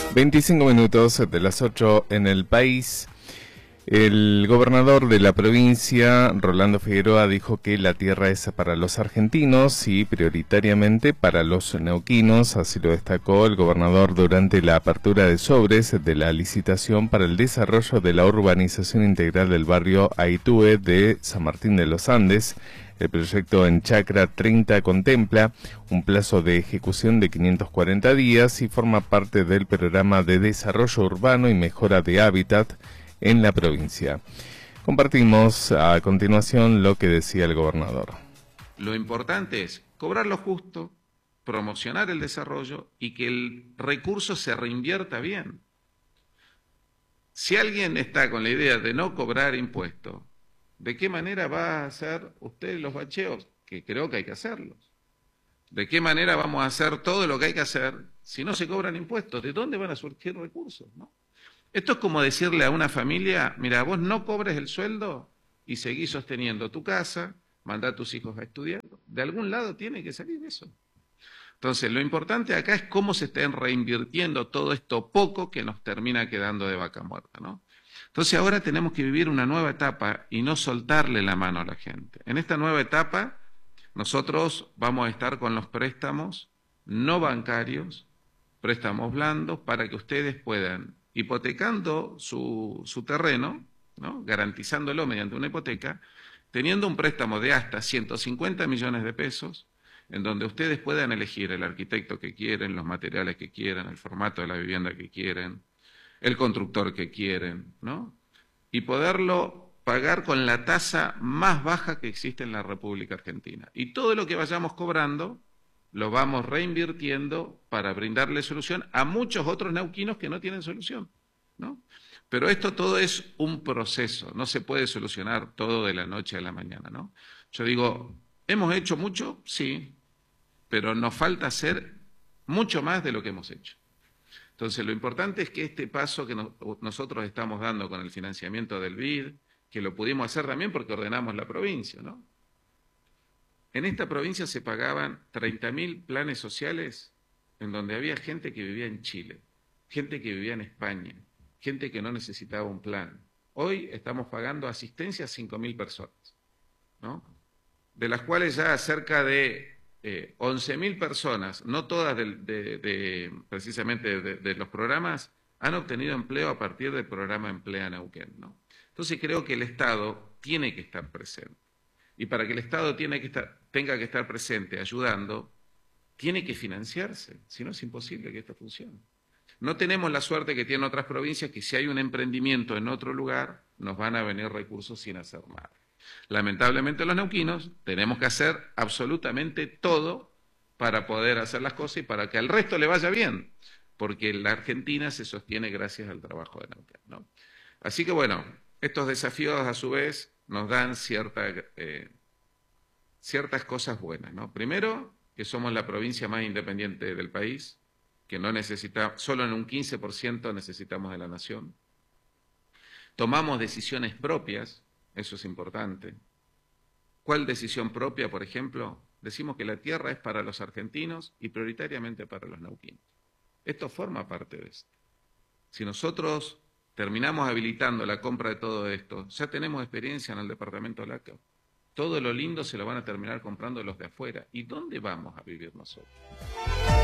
25 minutos de las 8 en el país. El gobernador de la provincia, Rolando Figueroa, dijo que la tierra es para los argentinos y prioritariamente para los neuquinos. Así lo destacó el gobernador durante la apertura de sobres de la licitación para el desarrollo de la urbanización integral del barrio Aitúe de San Martín de los Andes. El proyecto en Chacra 30 contempla un plazo de ejecución de 540 días y forma parte del programa de desarrollo urbano y mejora de hábitat en la provincia. Compartimos a continuación lo que decía el gobernador. Lo importante es cobrar lo justo, promocionar el desarrollo y que el recurso se reinvierta bien. Si alguien está con la idea de no cobrar impuestos, ¿de qué manera va a hacer usted los bacheos? Que creo que hay que hacerlos. ¿De qué manera vamos a hacer todo lo que hay que hacer si no se cobran impuestos? ¿De dónde van a surgir recursos, no? Esto es como decirle a una familia, mira, vos no cobres el sueldo y seguís sosteniendo tu casa, mandá a tus hijos a estudiar. De algún lado tiene que salir eso. Entonces, lo importante acá es cómo se estén reinvirtiendo todo esto poco que nos termina quedando de vaca muerta, ¿no? Entonces, ahora tenemos que vivir una nueva etapa y no soltarle la mano a la gente. En esta nueva etapa, nosotros vamos a estar con los préstamos no bancarios, préstamos blandos, para que ustedes puedan, hipotecando su terreno, ¿no?, garantizándolo mediante una hipoteca, teniendo un préstamo de hasta 150 millones de pesos, en donde ustedes puedan elegir el arquitecto que quieren, los materiales que quieren, el formato de la vivienda que quieren, el constructor que quieren, ¿no? Y poderlo pagar con la tasa más baja que existe en la República Argentina. Y todo lo que vayamos cobrando lo vamos reinvirtiendo para brindarle solución a muchos otros neuquinos que no tienen solución, ¿no? Pero esto todo es un proceso, no se puede solucionar todo de la noche a la mañana, ¿no? Yo digo, ¿hemos hecho mucho? Sí, pero nos falta hacer mucho más de lo que hemos hecho. Entonces, lo importante es que este paso que nosotros estamos dando con el financiamiento del BID, que lo pudimos hacer también porque ordenamos la provincia, ¿no? En esta provincia se pagaban 30.000 planes sociales en donde había gente que vivía en Chile, gente que vivía en España, gente que no necesitaba un plan. Hoy estamos pagando asistencia a 5.000 personas, ¿no?, de las cuales ya cerca de 11.000 personas, no todas precisamente de los programas, han obtenido empleo a partir del programa Emplea Neuquén, ¿no? Entonces creo que el Estado tiene que estar presente. Y para que el Estado tenga que estar presente ayudando, tiene que financiarse, si no es imposible que esto funcione. No tenemos la suerte que tienen otras provincias, que si hay un emprendimiento en otro lugar, nos van a venir recursos sin hacer nada. Lamentablemente los neuquinos tenemos que hacer absolutamente todo para poder hacer las cosas y para que al resto le vaya bien, porque la Argentina se sostiene gracias al trabajo de Neuquén, ¿no? Así que bueno, estos desafíos a su vez nos dan ciertas cosas buenas, ¿no? Primero, que somos la provincia más independiente del país, que no necesita, solo en un 15% necesitamos de la nación. Tomamos decisiones propias, eso es importante. ¿Cuál decisión propia, por ejemplo? Decimos que la tierra es para los argentinos y prioritariamente para los neuquinos. Esto forma parte de esto. Si nosotros terminamos habilitando la compra de todo esto, ya tenemos experiencia en el departamento de Lácar. Todo lo lindo se lo van a terminar comprando los de afuera. ¿Y dónde vamos a vivir nosotros?